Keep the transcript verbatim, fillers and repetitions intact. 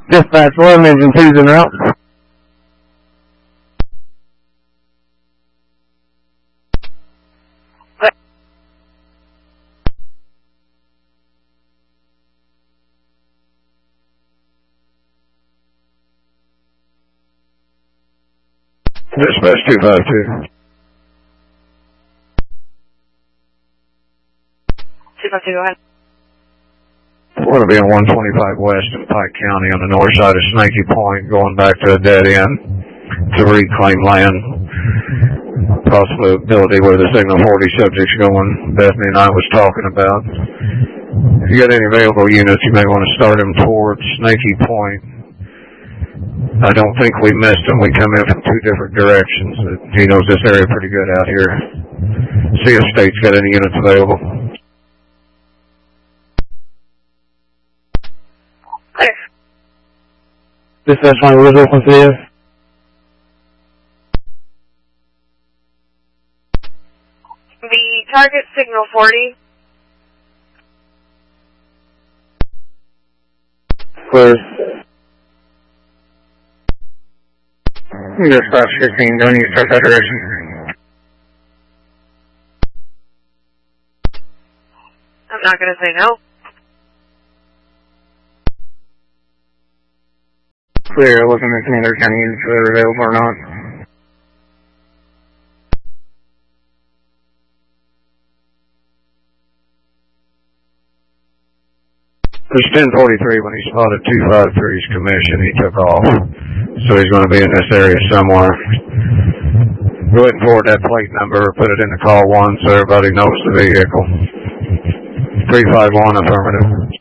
Dispatch one, engine two's en route. Dispatch two five two. two five two, go ahead. We're going to be on one twenty-five West in Pike County on the north side of Snaky Point, going back to a dead end to reclaim land. Possibility where the signal forty subject's going, Bethany and I was talking about. If you got any available units, you may want to start them towards Snaky Point. I don't think we missed them. We come in from two different directions. He knows this area pretty good out here. See if state's got any units available. Clear. Dispatch one, where's open for you? The target signal forty. Clear. Dispatch fifteen, don't you start that direction? I'm not going to say no. Clear, I wasn't mentioning other county units whether they're available or not. It was ten forty-three when he spotted two five three's commission. He took off. So he's going to be in this area somewhere. Go ahead and forward that plate number or put it in the call one so everybody knows the vehicle. three five one affirmative.